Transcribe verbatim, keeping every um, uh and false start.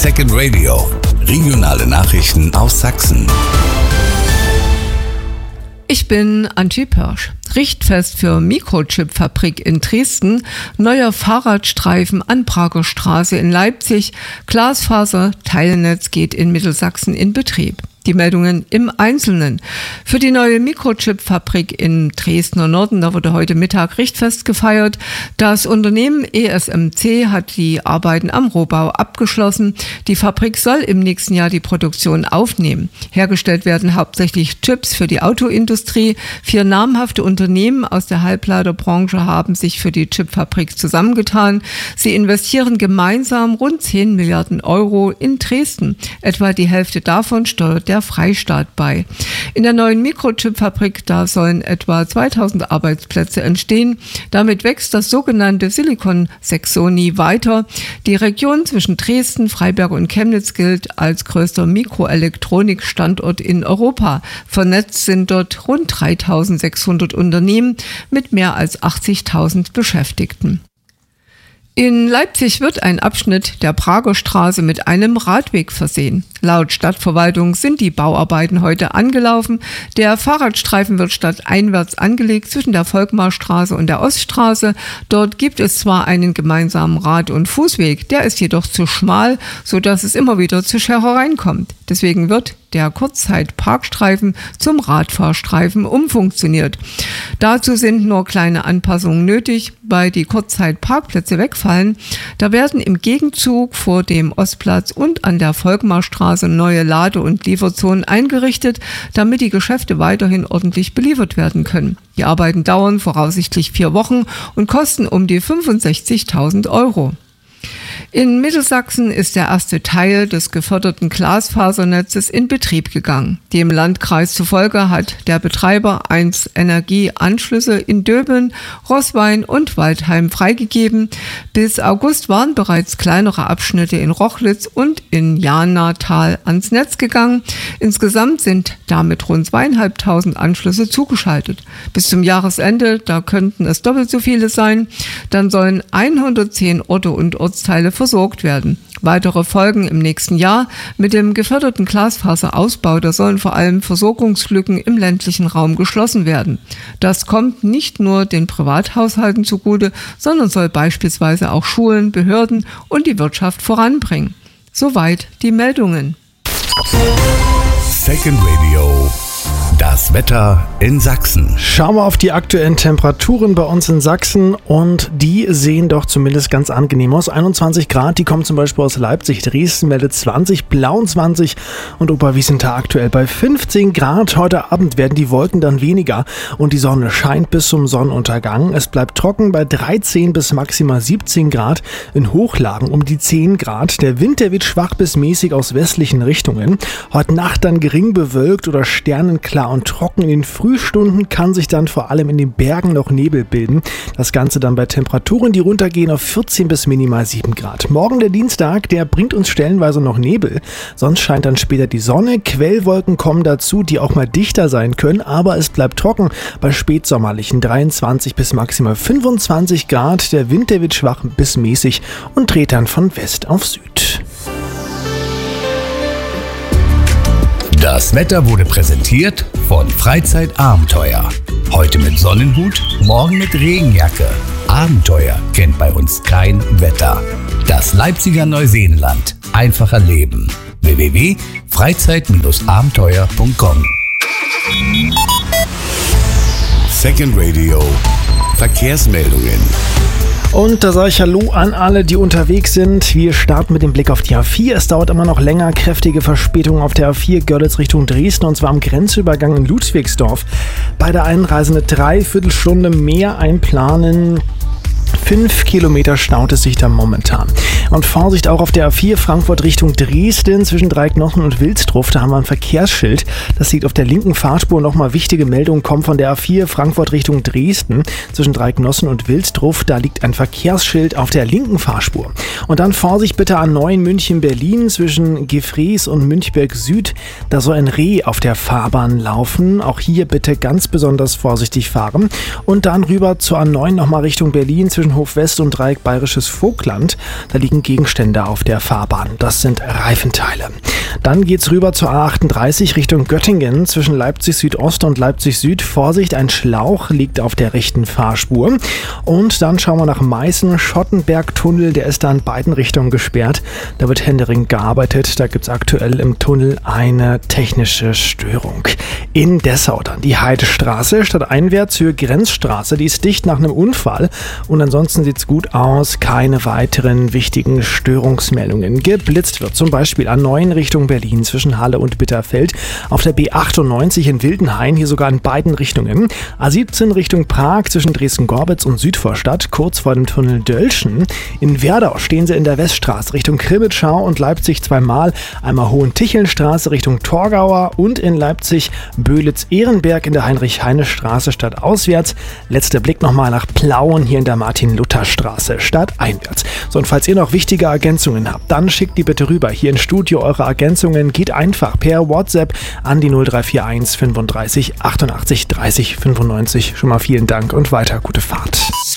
Second Radio. Regionale Nachrichten aus Sachsen. Ich bin Antje Pörsch. Richtfest für Mikrochip-Fabrik in Dresden, neuer Fahrradstreifen an Prager Straße in Leipzig, Glasfaser-Teilnetz geht in Mittelsachsen in Betrieb. Die Meldungen im Einzelnen. Für die neue Mikrochip-Fabrik im Dresdner Norden, da wurde heute Mittag Richtfest gefeiert. Das Unternehmen E S M C hat die Arbeiten am Rohbau abgeschlossen. Die Fabrik soll im nächsten Jahr die Produktion aufnehmen. Hergestellt werden hauptsächlich Chips für die Autoindustrie. Vier namhafte Unternehmen aus der Halbleiterbranche haben sich für die Chipfabrik zusammengetan. Sie investieren gemeinsam rund zehn Milliarden Euro in Dresden. Etwa die Hälfte davon steuert der der Freistaat bei. In der neuen Mikrochip-Fabrik, da sollen etwa zweitausend Arbeitsplätze entstehen. Damit wächst das sogenannte Silicon Saxony weiter. Die Region zwischen Dresden, Freiberg und Chemnitz gilt als größter Mikroelektronikstandort in Europa. Vernetzt sind dort rund dreitausendsechshundert Unternehmen mit mehr als achtzigtausend Beschäftigten. In Leipzig wird ein Abschnitt der Prager Straße mit einem Radweg versehen. Laut Stadtverwaltung sind die Bauarbeiten heute angelaufen. Der Fahrradstreifen wird stadteinwärts angelegt zwischen der Volkmarstraße und der Oststraße. Dort gibt es zwar einen gemeinsamen Rad- und Fußweg, der ist jedoch zu schmal, sodass es immer wieder zu Scherereien kommt. Deswegen wird der Kurzzeit-Parkstreifen zum Radfahrstreifen umfunktioniert. Dazu sind nur kleine Anpassungen nötig, weil die Kurzzeit-Parkplätze wegfallen. Da werden im Gegenzug vor dem Ostplatz und an der Volkmarstraße neue Lade- und Lieferzonen eingerichtet, damit die Geschäfte weiterhin ordentlich beliefert werden können. Die Arbeiten dauern voraussichtlich vier Wochen und kosten um die fünfundsechzigtausend Euro. In Mittelsachsen ist der erste Teil des geförderten Glasfasernetzes in Betrieb gegangen. Dem Landkreis zufolge hat der Betreiber eins Energieanschlüsse in Döbeln, Roßwein und Waldheim freigegeben. Bis August waren bereits kleinere Abschnitte in Rochlitz und in Janatal ans Netz gegangen. Insgesamt sind damit rund zweieinhalbtausend Anschlüsse zugeschaltet. Bis zum Jahresende, da könnten es doppelt so viele sein. Dann sollen hundertzehn Orte und Ortsteile versorgt werden. Weitere Folgen im nächsten Jahr. Mit dem geförderten Glasfaserausbau, da sollen vor allem Versorgungslücken im ländlichen Raum geschlossen werden. Das kommt nicht nur den Privathaushalten zugute, sondern soll beispielsweise auch Schulen, Behörden und die Wirtschaft voranbringen. Soweit die Meldungen. Second Radio. Das Wetter in Sachsen. Schauen wir auf die aktuellen Temperaturen bei uns in Sachsen und die sehen doch zumindest ganz angenehm aus. einundzwanzig Grad, die kommen zum Beispiel aus Leipzig, Dresden meldet zwanzig, Blauenzwanzig und Oberwiesenthal aktuell bei fünfzehn Grad. Heute Abend werden die Wolken dann weniger und die Sonne scheint bis zum Sonnenuntergang. Es bleibt trocken bei dreizehn bis maximal siebzehn Grad, in Hochlagen um die zehn Grad. Der Wind, der wird schwach bis mäßig aus westlichen Richtungen. Heute Nacht dann gering bewölkt oder sternenklar und trocken. In den Frühstunden kann sich dann vor allem in den Bergen noch Nebel bilden. Das Ganze dann bei Temperaturen, die runtergehen auf vierzehn bis minimal sieben Grad. Morgen der Dienstag, der bringt uns stellenweise noch Nebel. Sonst scheint dann später die Sonne. Quellwolken kommen dazu, die auch mal dichter sein können, aber es bleibt trocken bei spätsommerlichen dreiundzwanzig bis maximal fünfundzwanzig Grad. Der Wind, der wird schwach bis mäßig und dreht dann von West auf Süd. Das Wetter wurde präsentiert von Freizeitabenteuer. Heute mit Sonnenhut, morgen mit Regenjacke. Abenteuer kennt bei uns kein Wetter. Das Leipziger Neuseenland. Einfacher Leben. w w w punkt freizeit abenteuer punkt com. Second Radio. Verkehrsmeldungen. Und da sage ich Hallo an alle, die unterwegs sind. Wir starten mit dem Blick auf die A vier. Es dauert immer noch länger. Kräftige Verspätungen auf der A vier Görlitz Richtung Dresden und zwar am Grenzübergang in Ludwigsdorf. Bei der Einreise eine Dreiviertelstunde mehr einplanen. Fünf Kilometer staut es sich da momentan. Und Vorsicht auch auf der A vier Frankfurt Richtung Dresden zwischen Dreiknochen und Wilsdruff. Da haben wir ein Verkehrsschild. Das liegt auf der linken Fahrspur. Nochmal wichtige Meldungen kommen von der A vier Frankfurt Richtung Dresden zwischen Dreiknochen und Wilsdruff. Da liegt ein Verkehrsschild auf der linken Fahrspur. Und dann Vorsicht bitte A neun München-Berlin zwischen Gefrees und Münchberg Süd. Da soll ein Reh auf der Fahrbahn laufen. Auch hier bitte ganz besonders vorsichtig fahren. Und dann rüber zur A neun nochmal Richtung Berlin zwischen Hofwest und Dreieck Bayerisches Vogtland. Da liegen Gegenstände auf der Fahrbahn. Das sind Reifenteile. Dann geht's rüber zur A achtunddreißig Richtung Göttingen zwischen Leipzig Südost und Leipzig Süd. Vorsicht, ein Schlauch liegt auf der rechten Fahrspur. Und dann schauen wir nach Meißen. Schottenberg-Tunnel, der ist da in beiden Richtungen gesperrt. Da wird händeringend gearbeitet. Da gibt's aktuell im Tunnel eine technische Störung. In Dessau dann die Heidestraße stadteinwärts Höhe Grenzstraße. Die ist dicht nach einem Unfall. Und ansonsten sieht's gut aus. Keine weiteren wichtigen Störungsmeldungen. Geblitzt wird zum Beispiel A neun Richtung Berlin zwischen Halle und Bitterfeld. Auf der B achtundneunzig in Wildenhain, hier sogar in beiden Richtungen. A siebzehn Richtung Prag zwischen Dresden-Gorbitz und Südvorstadt, kurz vor dem Tunnel Dölschen. In Werdau stehen sie in der Weststraße Richtung Krimitschau und Leipzig zweimal. Einmal Hohentichelnstraße Richtung Torgauer und in Leipzig Böhlitz-Ehrenberg in der Heinrich-Heine-Straße stadtauswärts. Letzter Blick nochmal nach Plauen hier in der Martin-Luther-Straße stadteinwärts. So, und falls ihr noch wichtige Ergänzungen habt, dann schickt die bitte rüber. Hier im Studio eure Ergänzungen. Geht einfach per WhatsApp an die null drei vier eins fünfunddreißig achtundachtzig dreißig fünfundneunzig. Schon mal vielen Dank und weiter gute Fahrt.